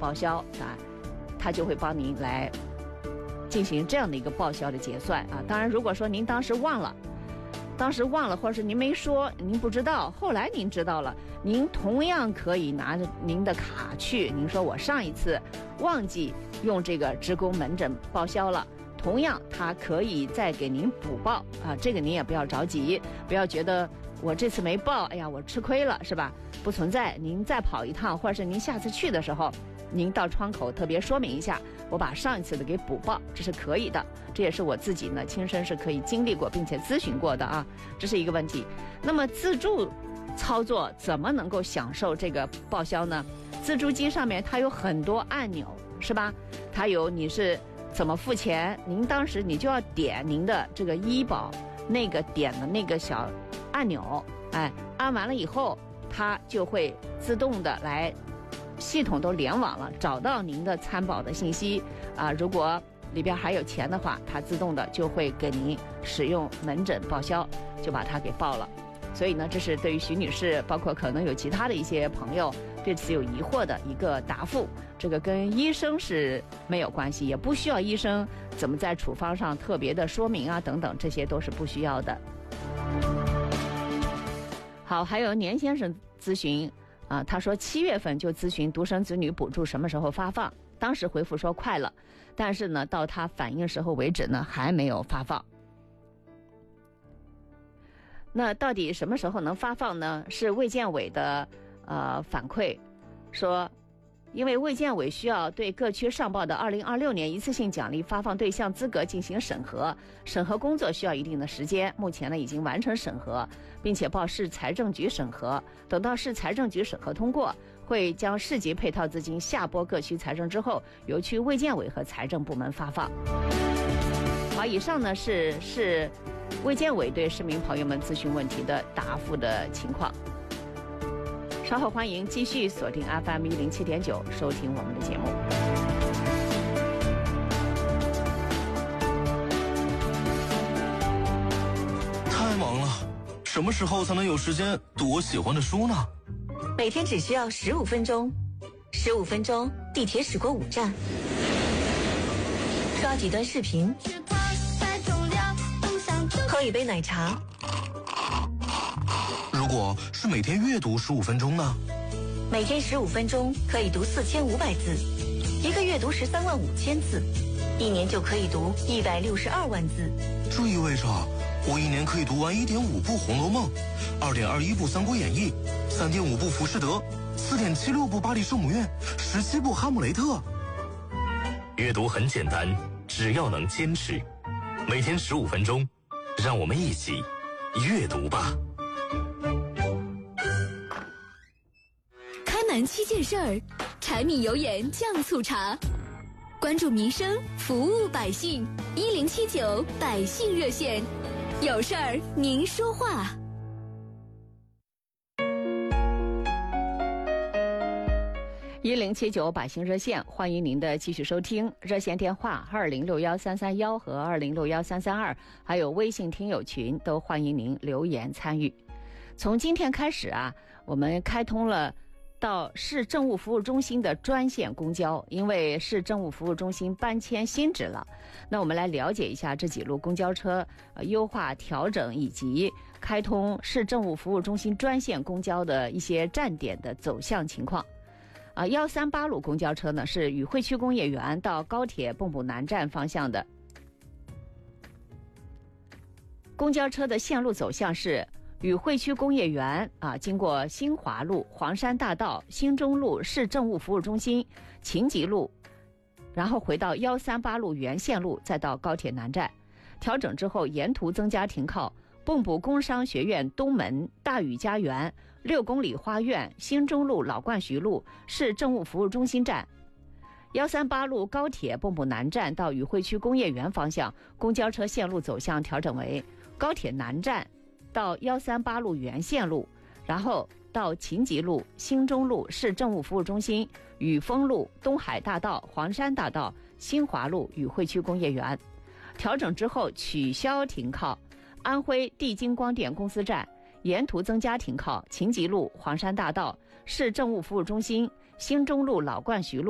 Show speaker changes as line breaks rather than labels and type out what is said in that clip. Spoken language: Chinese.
报销啊，他就会帮您来进行这样的一个报销的结算啊。当然，如果说您当时忘了，或者是您没说，您不知道，后来您知道了，您同样可以拿着您的卡去，您说我上一次忘记用这个职工门诊报销了，同样他可以再给您补报啊。这个您也不要着急，不要觉得我这次没报，哎呀我吃亏了，是吧？不存在，您再跑一趟，或者是您下次去的时候，您到窗口特别说明一下，我把上一次的给补报，这是可以的。这也是我自己呢亲身是可以经历过并且咨询过的啊，这是一个问题。那么自助操作怎么能够享受这个报销呢？自助机上面它有很多按钮，是吧？它有你是怎么付钱，您当时你就要点您的这个医保那个点的那个小按钮，哎，按完了以后，它就会自动的来，系统都联网了，找到您的参保的信息啊。如果里边还有钱的话，它自动的就会给您使用门诊报销，就把它给报了。所以呢，这是对于徐女士，包括可能有其他的一些朋友对此有疑惑的一个答复。这个跟医生是没有关系，也不需要医生怎么在处方上特别的说明啊等等，这些都是不需要的。好，还有年先生咨询啊，他说7月份就咨询独生子女补助什么时候发放，当时回复说快了，但是呢，到他反映时候为止呢，还没有发放。那到底什么时候能发放呢？是卫健委的反馈说，因为卫健委需要对各区上报的2026年一次性奖励发放对象资格进行审核，审核工作需要一定的时间，目前呢已经完成审核，并且报市财政局审核，等到市财政局审核通过，会将市级配套资金下拨各区财政之后，由区卫健委和财政部门发放。好，以上呢是卫健委对市民朋友们咨询问题的答复的情况。稍后欢迎继续锁定 FM 107.9收听我们的节目。
太忙了，什么时候才能有时间读我喜欢的书呢？
每天只需要15分钟，15分钟地铁驶过5站，刷几段视频，喝一杯奶茶。
如果是每天阅读15分钟呢？
每天15分钟可以读4500字，一个月读13万5千字，一年就可以读162万字。
这意味着我一年可以读完1.5部《红楼梦》，2.21部《三国演义》，3.5部《浮士德》，4.76部《巴黎圣母院》，17部《哈姆雷特》。
阅读很简单，只要能坚持，每天15分钟，让我们一起阅读吧。
开门7件事儿，柴米油盐酱醋茶，关注民生，服务百姓，1079百姓热线，有事儿您说话。
1079百姓热线，欢迎您的继续收听。热线电话20613331和20613332，还有微信听友群都欢迎您留言参与。从今天开始啊，我们开通了到市政务服务中心的专线公交，因为市政务服务中心搬迁新址了。那我们来了解一下这几路公交车优化调整以及开通市政务服务中心专线公交的一些站点的走向情况。138路公交车呢是与会区工业园到高铁蚌埠南站方向的。公交车的线路走向是与会区工业园经过新华路、黄山大道、新中路市政务服务中心、秦集路，然后回到138路原线路，再到高铁南站。调整之后，沿途增加停靠蚌埠工商学院东门、大禹家园、6公里花苑、新中路老冠徐路市政务服务中心站。138路高铁蚌埠南站到与会区工业园方向，公交车线路走向调整为高铁南站到138路原线路，然后到秦集路、新中路市政务服务中心、雨峰路、东海大道、黄山大道、新华路与会区工业园。调整之后取消停靠安徽地京光电公司站，沿途增加停靠秦集路、黄山大道、市政务服务中心、新中路老冠徐路